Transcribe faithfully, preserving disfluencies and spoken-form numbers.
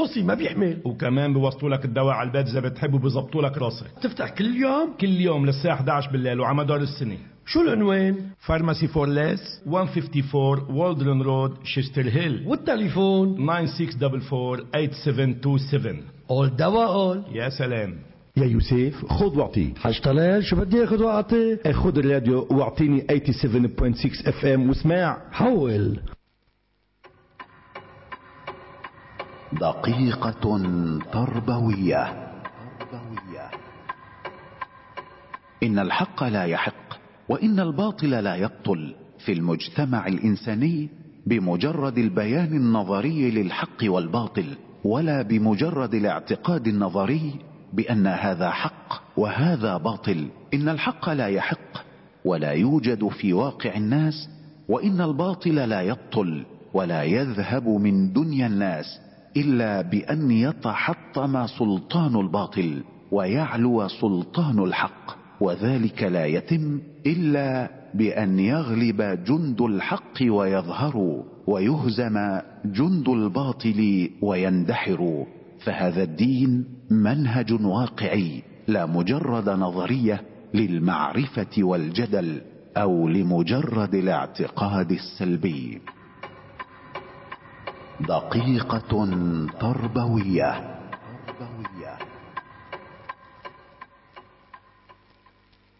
روسي ما بيحمل. وكمان بيوصلوا لك الدواء على البيت اذا بتحب وبيظبطوا لك راسك. تفتح كل يوم؟ كل يوم للساعة إحدى عشر بالليل وعلى مدار السنة. شو العنوان؟ فارماسي فور ليس مئة وخمسة وخمسين والدرن رود شيستر هيل. والتليفون تسعة ستة أربعة أربعة ثمانية سبعة اتنين سبعة. قول دواء قول. يا سلام يا يوسف خذ واعطي. حاج طلال شو بدي اخذ واعطي؟ خذ الراديو واعطيني سبعة وثمانين فاصلة ستة اف ام واسمع. حول. دقيقة تربوية. إن الحق لا يحق وإن الباطل لا يبطل في المجتمع الإنساني بمجرد البيان النظري للحق والباطل، ولا بمجرد الاعتقاد النظري بأن هذا حق وهذا باطل. إن الحق لا يحق ولا يوجد في واقع الناس، وإن الباطل لا يبطل ولا يذهب من دنيا الناس إلا بأن يتحطم سلطان الباطل ويعلو سلطان الحق، وذلك لا يتم إلا بأن يغلب جند الحق ويظهر ويهزم جند الباطل ويندحر. فهذا الدين منهج واقعي لا مجرد نظرية للمعرفة والجدل أو لمجرد الاعتقاد السلبي. دقيقة تربوية.